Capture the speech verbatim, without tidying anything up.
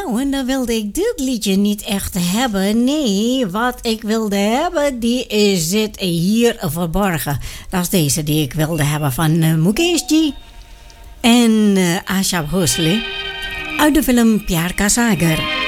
Nou, en dan wilde ik dit liedje niet echt hebben. Nee, wat ik wilde hebben, die is, zit hier verborgen. Dat is deze die ik wilde hebben van uh, Mukesh G en uh, Asha Bhosle uit de film Pyar Ka Sagar.